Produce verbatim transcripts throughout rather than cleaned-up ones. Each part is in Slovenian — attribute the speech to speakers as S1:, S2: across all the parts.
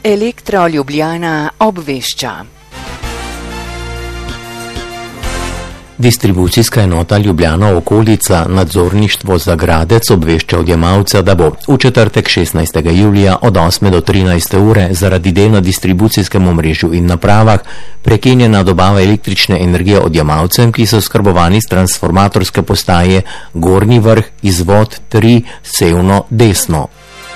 S1: Elektro Ljubljana obvešča.
S2: Distribucijska enota Ljubljana okolica nadzorništvo za Gradec obvešča odjemalca, da bo v četrtek šestnajstega julija od osme do trinajste ure zaradi del na distribucijskem omrežju in napravah prekinjena dobava električne energije odjemalcem, ki so oskrbovani s transformatorske postaje Gornji Vrh, izvod tri, Sevno, desno.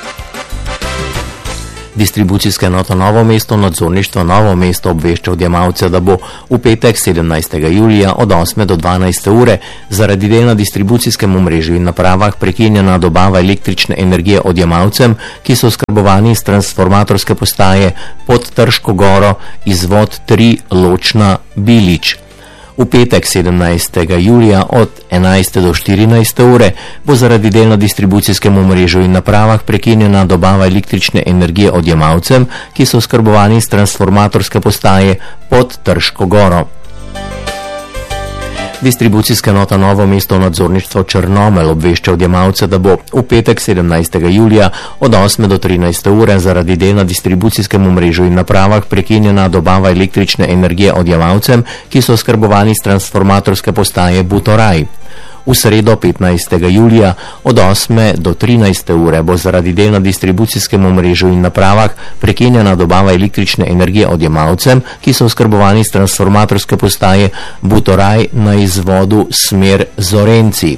S2: Distribucijska enota Novo mesto nadzorništvo Novo mesto obvešča odjemalce, da bo v petek sedemnajstega julija od osme do dvanajste ure zaradi del na distribucijskem omrežju in napravah prekinjena dobava električne energije odjemalcem, ki so oskrbovani s transformatorske postaje pod Trško goro, izvod tri, Ločna, Bilič. V petek sedemnajstega julija od enajste do štirinajste ure bo zaradi del na distribucijskem omrežju in napravah prekinjena dobava električne energije odjemalcem, ki so oskrbovani s transformatorske postaje pod Trško goro. Distribucijska enota Novo mesto nadzorništvo Črnomelj obvešča odjemalce, da bo v petek sedemnajstega julija od osme do trinajste ure zaradi del na distribucijskem omrežju in napravah prekinjena dobava električne energije odjemalcem, ki so oskrbovani s transformatorske postaje Butoraj. V sredo petnajstega julija od osme do trinajste ure bo zaradi del na distribucijskem omrežju in napravah prekinjena dobava električne energije odjemalcem, ki so oskrbovani s transformatorske postaje Butoraj na izvodu smer Zorenci.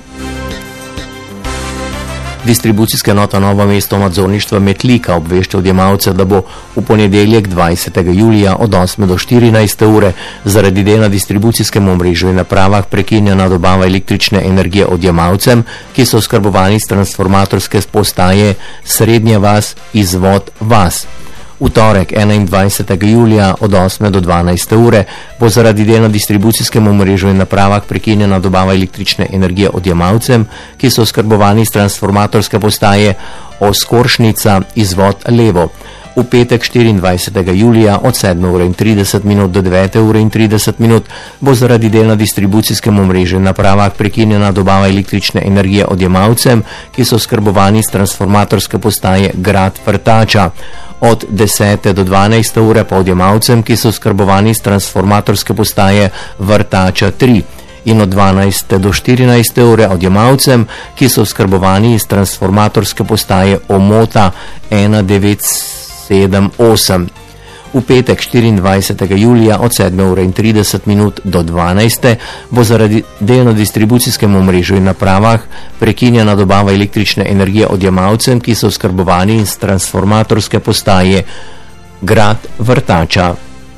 S2: Distribucijska enota Novo mesto nadzorništva Metlika obvešča odjemalce, da bo v ponedeljek dvajsetega julija od osme do štirinajste ure zaradi del na distribucijskem omrežju in napravah prekinjena dobava električne energije odjemalcem, ki so oskrbovani s transformatorske postaje Srednja vas, izvod vas. V torek enaindvajsetega julija od osme do dvanajste ure bo zaradi del na distribucijskem omrežju in napravah prekinjena dobava električne energije odjemalcem, ki so oskrbovani s transformatorske postaje Oskoršnica, izvod levo. V petek štiriindvajsetega julija od sedme ure in trideset minut do devete ure in trideset minut bo zaradi del na distribucijskem omrežju in napravah prekinjena dobava električne energije odjemalcem, ki so oskrbovani s transformatorske postaje Grad Vrtača. Od desete do dvanajste ure pa odjemalcem, ki so oskrbovani s transformatorske postaje Vrtača tri. In od dvanajste do štirinajste ure odjemalcem, ki so oskrbovani s transformatorske postaje Omota ena devet sedem osem. V petek štiriindvajsetega julija od sedme ure in trideset minut do dvanajste bo zaradi del na distribucijskem omrežju in napravah prekinjena dobava električne energije odjemalcem, ki so oskrbovani s transformatorske postaje Grad Vrtača.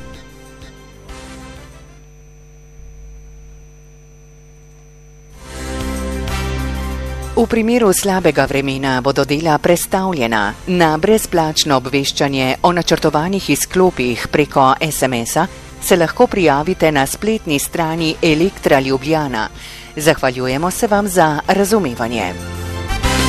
S1: V primeru slabega vremena bodo dela prestavljena. Na brezplačno obveščanje o načrtovanih izklopih preko es em es-a se lahko prijavite na spletni strani Elektra Ljubljana. Zahvaljujemo se vam za razumevanje.